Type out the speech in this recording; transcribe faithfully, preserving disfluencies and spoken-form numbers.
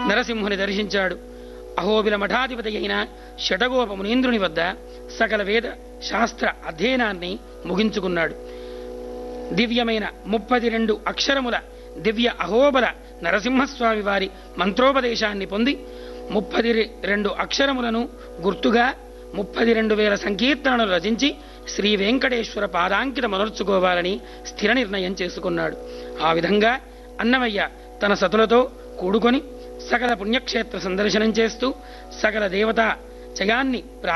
నరసింహుని దర్శించాడు. అహోబిల మఠాధిపతి అయిన షటగోప మునీంద్రుని వద్ద సకల వేద శాస్త్ర అధ్యయనాన్ని ముగించుకున్నాడు. దివ్యమైన ముప్పది రెండు అక్షరముల దివ్య అహోబల నరసింహస్వామి వారి మంత్రోపదేశాన్ని పొంది ముప్పది రెండు అక్షరములను గుర్తుగా ముప్పది రెండు వేల సంకీర్తనలు రచించి శ్రీ వెంకటేశ్వర పాదాంకిత మనర్చుకోవాలని స్థిర నిర్ణయం చేసుకున్నాడు. ఆ విధంగా అన్నమయ్య తన సతులతో కూడుకొని సకల పుణ్యక్షేత్ర సందర్శనం చేస్తూ సకల దేవతా జయాన్ని